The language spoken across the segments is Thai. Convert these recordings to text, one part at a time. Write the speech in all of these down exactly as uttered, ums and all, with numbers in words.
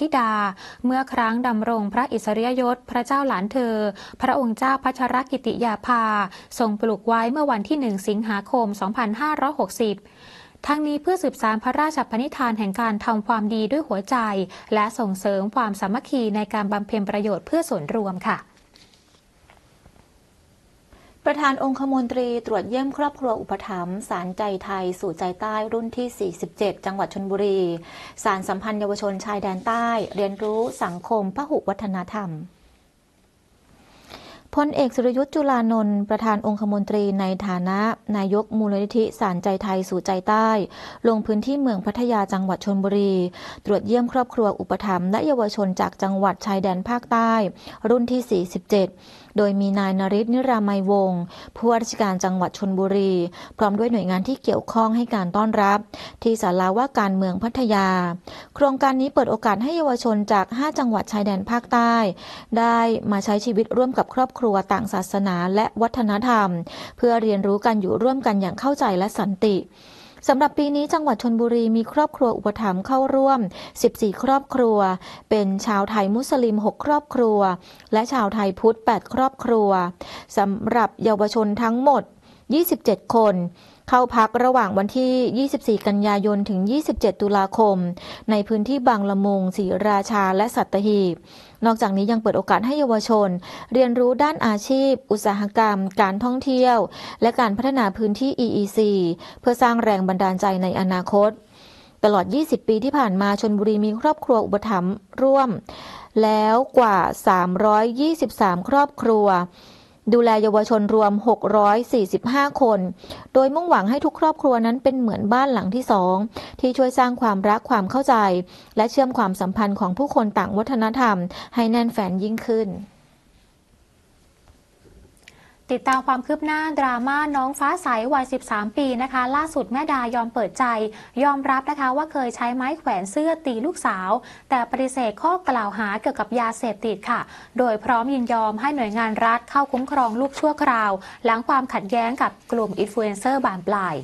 ธิดาเมื่อครั้งดำรงพระอิสริยยศพระเจ้าหลานเธอพระองค์เจ้าพัชรกิติยาภาทรงปลูกไว้เมื่อวันที่หนึ่งสิงหาคมสองพันห้าร้อยหกสิบทั้งนี้เพื่อสืบสานพระราชปณิธานแห่งการทำความดีด้วยหัวใจและส่งเสริมความสามัคคีในการบำเพ็ญประโยชน์เพื่อส่วนรวมค่ะประธานองคมนตรีตรวจเยี่ยมครอบครัวอุปถัมภ์สารใจไทยสู่ใจใต้รุ่นที่ สี่สิบเจ็ด จังหวัดชลบุรีสารสัมพันธ์เยาวชนชายแดนใต้เรียนรู้สังคมพหุวัฒนธรรมพลเอกสุรยุทธ์จุลานนท์ประธานองคมนตรีในฐานะนายกมูลนิธิสารใจไทยสู่ใจใต้ลงพื้นที่เมืองพัทยาจังหวัดชลบุรีตรวจเยี่ยมครอบครัวอุปถัมภ์และเยาวชนจากจังหวัดชายแดนภาคใต้รุ่นที่ สี่สิบเจ็ดโดยมีนายนฤทธิ์นิรามัยวงศ์ผู้ว่าราชการจังหวัดชลบุรีพร้อมด้วยหน่วยงานที่เกี่ยวข้องให้การต้อนรับที่ศาลาว่าการเมืองพัทยาโครงการนี้เปิดโอกาสให้เยาวชนจากห้าจังหวัดชายแดนภาคใต้ได้มาใช้ชีวิตร่วมกับครอบครัวต่างศาสนาและวัฒนธรรมเพื่อเรียนรู้กันอยู่ร่วมกันอย่างเข้าใจและสันติสำหรับปีนี้จังหวัดชลบุรีมีครอบครัวอุปถัมภ์เข้าร่วมสิบสี่ครอบครัวเป็นชาวไทยมุสลิมหกครอบครัวและชาวไทยพุทธแปดครอบครัวสำหรับเยาวชนทั้งหมดยี่สิบเจ็ดคนเข้าพักระหว่างวันที่ยี่สิบสี่กันยายนถึงยี่สิบเจ็ดตุลาคมในพื้นที่บางละมุงศรีราชาและสัตหีบนอกจากนี้ยังเปิดโอกาสให้เยาวชนเรียนรู้ด้านอาชีพอุตสาหกรรมการท่องเที่ยวและการพัฒนาพื้นที่ อี อี ซี เพื่อสร้างแรงบันดาลใจในอนาคตตลอดยี่สิบปีที่ผ่านมาชลบุรีมีครอบครัวอุปถัมภ์ร่วมแล้วกว่าสามร้อยยี่สิบสามครอบครัวดูแลเยาวชนรวมหกร้อยสี่สิบห้าคนโดยมุ่งหวังให้ทุกครอบครัวนั้นเป็นเหมือนบ้านหลังที่สองที่ช่วยสร้างความรักความเข้าใจและเชื่อมความสัมพันธ์ของผู้คนต่างวัฒนธรรมให้แน่นแฟ้นยิ่งขึ้นติดตามความคืบหน้าดราม่าน้องฟ้าใสวัยสิบสามปีนะคะล่าสุดแม่ดายอมเปิดใจยอมรับนะคะว่าเคยใช้ไม้แขวนเสื้อตีลูกสาวแต่ปฏิเสธข้อกล่าวหาเกี่ยวกับยาเสพติดค่ะโดยพร้อมยินยอมให้หน่วยงานรัฐเข้าคุ้มครองลูกชั่วคราวหลังความขัดแย้งกับกลุ่มอินฟลูเอนเซอร์บานปลาย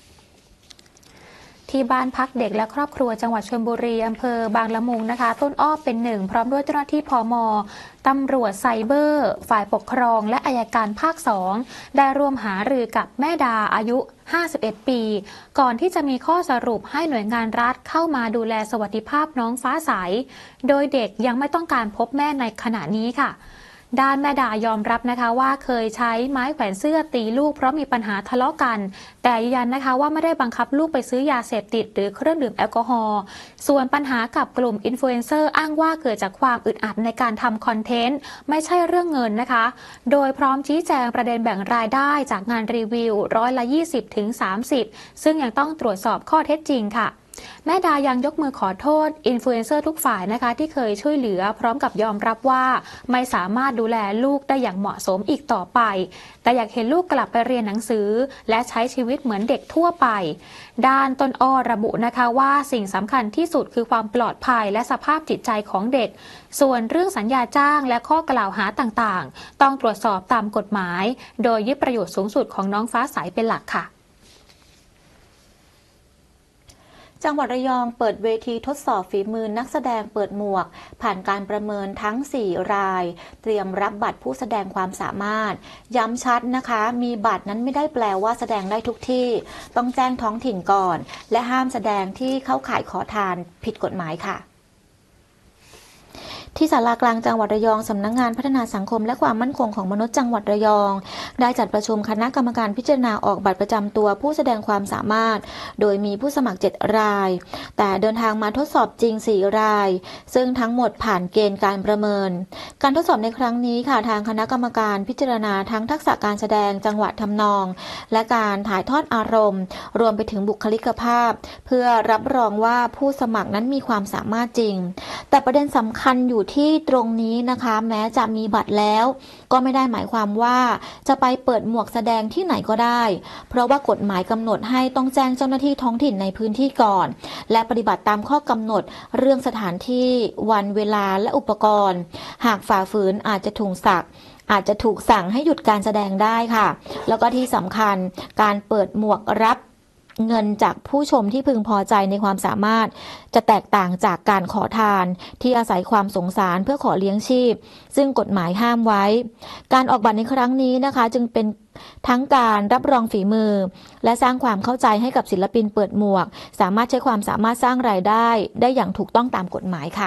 ที่บ้านพักเด็กและครอบครัวจังหวัดชลบุรีอำเภอบางละมุงนะคะต้นอ้อเป็นหนึ่งพร้อมด้วยเจ้าหน้าที่พม.ตำรวจไซเบอร์ฝ่ายปกครองและอัยการภาคสองได้ร่วมหารือกับแม่ดาอายุห้าสิบเอ็ดปีก่อนที่จะมีข้อสรุปให้หน่วยงานรัฐเข้ามาดูแลสวัสดิภาพน้องฟ้าใสโดยเด็กยังไม่ต้องการพบแม่ในขณะนี้ค่ะด้านแม่ดายอมรับนะคะว่าเคยใช้ไม้แขวนเสื้อตีลูกเพราะมีปัญหาทะเลาะกันแต่ยืนยันนะคะว่าไม่ได้บังคับลูกไปซื้อยาเสพติดหรือเครื่องดื่มแอลกอฮอล์ส่วนปัญหากับกลุ่มอินฟลูเอนเซอร์อ้างว่าเกิดจากความอึดอัดในการทำคอนเทนต์ไม่ใช่เรื่องเงินนะคะโดยพร้อมชี้แจงประเด็นแบ่งรายได้จากงานรีวิวร้อยละ ยี่สิบถึงสามสิบ ซึ่งยังต้องตรวจสอบข้อเท็จจริงค่ะแม่ดายังยกมือขอโทษอินฟลูเอนเซอร์ทุกฝ่ายนะคะที่เคยช่วยเหลือพร้อมกับยอมรับว่าไม่สามารถดูแลลูกได้อย่างเหมาะสมอีกต่อไปแต่อยากเห็นลูกกลับไปเรียนหนังสือและใช้ชีวิตเหมือนเด็กทั่วไปด้านต้นอ้อระบุนะคะว่าสิ่งสำคัญที่สุดคือความปลอดภัยและสภาพจิตใจของเด็กส่วนเรื่องสัญญาจ้างและข้อกล่าวหาต่างๆต้องตรวจสอบตามกฎหมายโดยยึดประโยชน์สูงสุดของน้องฟ้าใสเป็นหลักค่ะจังหวัดระยองเปิดเวทีทดสอบฝีมือนักแสดงเปิดหมวกผ่านการประเมินทั้งสี่รายเตรียมรับบัตรผู้แสดงความสามารถย้ำชัดนะคะมีบัตรนั้นไม่ได้แปลว่าแสดงได้ทุกที่ต้องแจ้งท้องถิ่นก่อนและห้ามแสดงที่เข้าข่ายขอทานผิดกฎหมายค่ะที่ศาลากลางจังหวัดระยองสำนักงานพัฒนาสังคมและความมั่นคงของมนุษย์จังหวัดระยองได้จัดประชุมคณะกรรมการพิจารณาออกบัตรประจำตัวผู้แสดงความสามารถโดยมีผู้สมัครเจ็ดรายแต่เดินทางมาทดสอบจริงสี่รายซึ่งทั้งหมดผ่านเกณฑ์การประเมินการทดสอบในครั้งนี้ค่ะทางคณะกรรมการพิจารณาทั้งทักษะการแสดงจังหวะทำนองและการถ่ายทอดอารมณ์รวมไปถึงบุคลิกภาพเพื่อรับรองว่าผู้สมัครนั้นมีความสามารถจริงแต่ประเด็นสำคัญอยู่ที่ตรงนี้นะคะแม้จะมีบัตรแล้วก็ไม่ได้หมายความว่าจะไปเปิดหมวกแสดงที่ไหนก็ได้เพราะว่ากฎหมายกำหนดให้ต้องแจ้งเจ้าหน้าที่ท้องถิ่นในพื้นที่ก่อนและปฏิบัติตามข้อกำหนดเรื่องสถานที่วันเวลาและอุปกรณ์หากฝ่าฝืนอาจจะถูกสั่งอาจจะถูกสั่งให้หยุดการแสดงได้ค่ะแล้วก็ที่สำคัญการเปิดหมวกรับเงินจากผู้ชมที่พึงพอใจในความสามารถจะแตกต่างจากการขอทานที่อาศัยความสงสารเพื่อขอเลี้ยงชีพซึ่งกฎหมายห้ามไว้การออกบัตรในครั้งนี้นะคะจึงเป็นทั้งการรับรองฝีมือและสร้างความเข้าใจให้กับศิลปินเปิดหมวกสามารถใช้ความสามารถสร้างรายได้ได้อย่างถูกต้องตามกฎหมายค่ะ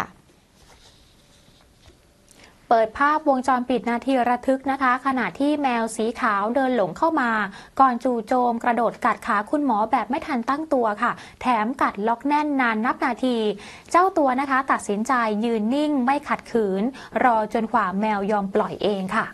เปิดภาพวงจรปิดนาทีระทึกนะคะขณะที่แมวสีขาวเดินหลงเข้ามาก่อนจู่โจมกระโดดกัดขาคุณหมอแบบไม่ทันตั้งตัวค่ะแถมกัดล็อกแน่นนานนับนาที เจ้าตัวนะคะตัดสินใจยืนนิ่งไม่ขัดขืนรอจนกว่าแมวยอมปล่อยเองค่ะ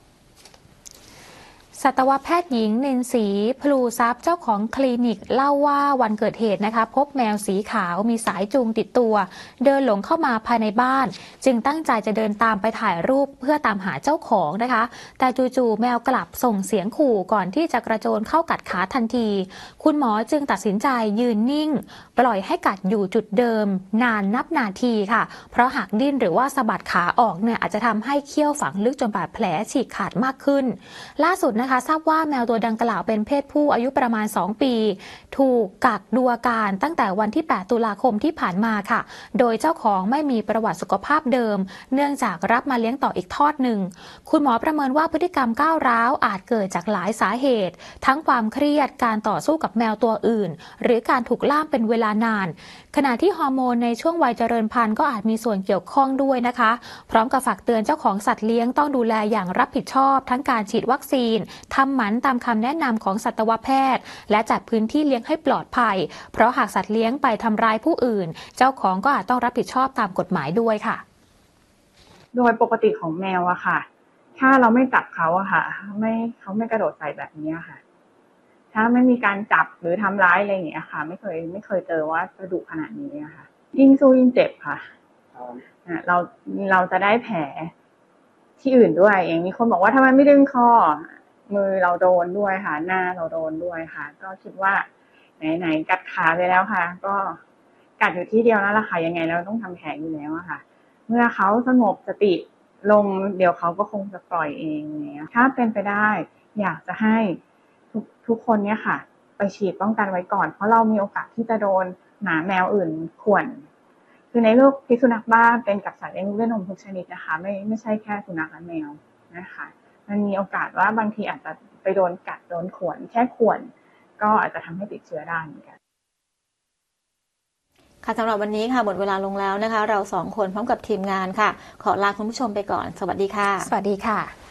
สัตวแพทย์หญิงเนนสีพลูทรัพย์เจ้าของคลินิกเล่าว่าวันเกิดเหตุนะคะพบแมวสีขาวมีสายจูงติดตัวเดินหลงเข้ามาภายในบ้านจึงตั้งใจจะเดินตามไปถ่ายรูปเพื่อตามหาเจ้าของนะคะแต่จู่ๆแมวกลับส่งเสียงขู่ก่อนที่จะกระโจนเข้ากัดขาทันทีคุณหมอจึงตัดสินใจยืนนิ่งปล่อยให้กัดอยู่จุดเดิมนานนับนาทีค่ะเพราะหากดิ้นหรือว่าสะบัดขาออกเนี่ยอาจจะทำให้เขี้ยวฝังลึกจนบาดแผลฉีกขาดมากขึ้นล่าสุดนะคะทราบว่าแมวตัวดังกล่าวเป็นเพศผู้อายุประมาณสองปีถูกกักดูอาการตั้งแต่วันที่แปดตุลาคมที่ผ่านมาค่ะโดยเจ้าของไม่มีประวัติสุขภาพเดิมเนื่องจากรับมาเลี้ยงต่ออีกทอดหนึ่งคุณหมอประเมินว่าพฤติกรรมก้าวร้าวอาจเกิดจากหลายสาเหตุทั้งความเครียดการต่อสู้กับแมวตัวอื่นหรือการถูกล่ามเป็นเวลานานขณะที่ฮอร์โมนในช่วงวัยเจริญพันธุ์ก็อาจมีส่วนเกี่ยวข้องด้วยนะคะพร้อมกับฝากเตือนเจ้าของสัตว์เลี้ยงต้องดูแลอย่างรับผิดชอบทั้งการฉีดวัคซีนทำหมันตามคำแนะนำของสัตวแพทย์และจัดพื้นที่เลี้ยงให้ปลอดภัยเพราะหากสัตว์เลี้ยงไปทำร้ายผู้อื่นเจ้าของก็อาจต้องรับผิดชอบตามกฎหมายด้วยค่ะโดยปกติของแมวอะค่ะถ้าเราไม่จับเขาอะค่ะไม่เขาไม่กระโดดใส่แบบนี้ค่ะถ้าไม่มีการจับหรือทำร้ายอะไรอย่างเงี้ยค่ะไม่เคยไม่เคยเจอว่าจะดุขนาดนี้อะค่ะยิ่งสู้ยิ่งเจ็บค่ะเราเราจะได้แผลที่อื่นด้วยอย่างมีคนบอกว่าทำไมไม่ดึงคอมือเราโดนด้วยค่ะหน้าเราโดนด้วยค่ะก็คิดว่าไหนๆกัดขาไปแล้วค่ะก็กัดอยู่ที่เดียวนั่นแหละค่ะยังไงเราต้องทำแผลอยู่แล้วอะค่ะเมื่อเขาสงบสติลงเดี๋ยวเขาก็คงจะปล่อยเองเนี่ยถ้าเป็นไปได้อยากจะให้ทุกทุกคนเนี่ยค่ะไปฉีดป้องกันไว้ก่อนเพราะเรามีโอกาสที่จะโดนหมาแมวอื่นข่วนคือในโรคพิษสุนัขบ้าเป็นกับสัตว์เลี้ยงลูกด้วยนมทุกชนิดนะคะไม่ไม่ใช่แค่สุนัขและแมวนะคะมันมีโอกาสว่าบางทีอาจจะไปโดนกัดโดนข่วนแค่ข่วนก็อาจจะทำให้ติดเชื้อได้เหมือนกันค่ะสำหรับวันนี้ค่ะหมดเวลาลงแล้วนะคะเราสองคนพร้อมกับทีมงานค่ะขอลาคุณผู้ชมไปก่อนสวัสดีค่ะสวัสดีค่ะ